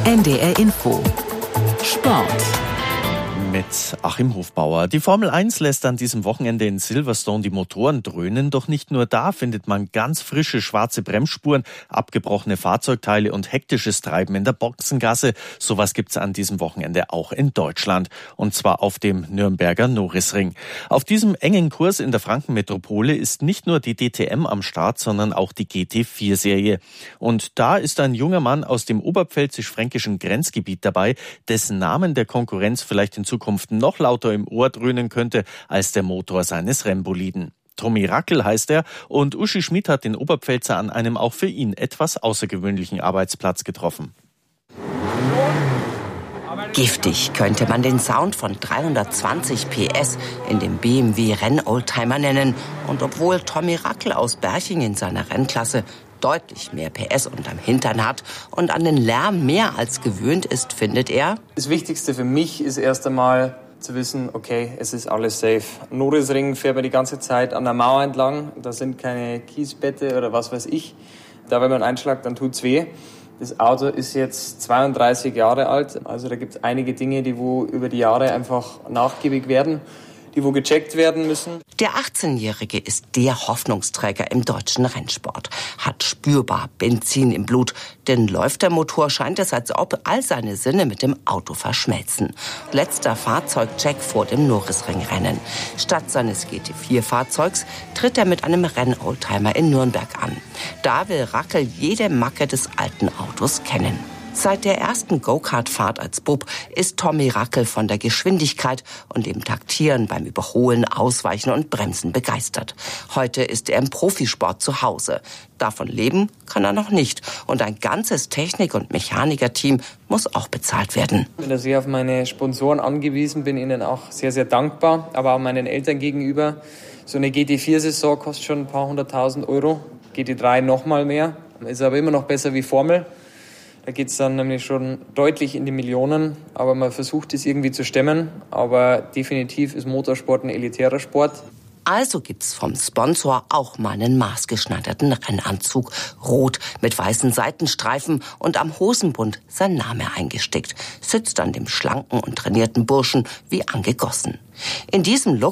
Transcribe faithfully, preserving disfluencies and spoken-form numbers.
N D R Info Sport mit Achim Hofbauer. Die Formel eins lässt an diesem Wochenende in Silverstone die Motoren dröhnen. Doch nicht nur da findet man ganz frische schwarze Bremsspuren, abgebrochene Fahrzeugteile und hektisches Treiben in der Boxengasse. Sowas gibt's an diesem Wochenende auch in Deutschland. Und zwar auf dem Nürnberger Norisring. Auf diesem engen Kurs in der Frankenmetropole ist nicht nur die D T M am Start, sondern auch die G T vier Serie. Und da ist ein junger Mann aus dem oberpfälzisch-fränkischen Grenzgebiet dabei, dessen Namen der Konkurrenz vielleicht in Zukunft noch lauter im Ohr dröhnen könnte als der Motor seines Rennboliden. Tommy Rackel heißt er und Uschi Schmid hat den Oberpfälzer an einem auch für ihn etwas außergewöhnlichen Arbeitsplatz getroffen. Giftig könnte man den Sound von dreihundertzwanzig P S in dem B M W Rennoldtimer nennen. Und obwohl Tommy Rackel aus Berching in seiner Rennklasse deutlich mehr P S unterm Hintern hat und an den Lärm mehr als gewöhnt ist, findet er: Das Wichtigste für mich ist erst einmal zu wissen, okay, es ist alles safe. Norisring fährt man die ganze Zeit an der Mauer entlang, da sind keine Kiesbette oder was weiß ich. Da, wenn man einschlagt, dann tut's weh. Das Auto ist jetzt zweiunddreißig Jahre alt, also da gibt es einige Dinge, die wo über die Jahre einfach nachgiebig werden, die wo gecheckt werden müssen. Der achtzehnjährige ist der Hoffnungsträger im deutschen Rennsport, hat spürbar Benzin im Blut, denn läuft der Motor, scheint es, als ob all seine Sinne mit dem Auto verschmelzen. Letzter Fahrzeugcheck vor dem Norisring-Rennen. Statt seines G T vier Fahrzeugs tritt er mit einem Rennoldtimer in Nürnberg an. Da will Rackel jede Macke des alten Autos kennen. Seit der ersten Go-Kart-Fahrt als Bub ist Tommy Rackel von der Geschwindigkeit und dem Taktieren beim Überholen, Ausweichen und Bremsen begeistert. Heute ist er im Profisport zu Hause. Davon leben kann er noch nicht. Und ein ganzes Technik- und Mechanikerteam muss auch bezahlt werden. Ich bin da sehr auf meine Sponsoren angewiesen, bin ihnen auch sehr, sehr dankbar, aber auch meinen Eltern gegenüber. So eine G T vier Saison kostet schon ein paar hunderttausend Euro, G T drei noch mal mehr, ist aber immer noch besser wie Formel. Da geht es dann nämlich schon deutlich in die Millionen, aber man versucht es irgendwie zu stemmen. Aber definitiv ist Motorsport ein elitärer Sport. Also gibt's vom Sponsor auch mal einen maßgeschneiderten Rennanzug. Rot mit weißen Seitenstreifen und am Hosenbund sein Name eingestickt. Sitzt an dem schlanken und trainierten Burschen wie angegossen. In diesem Look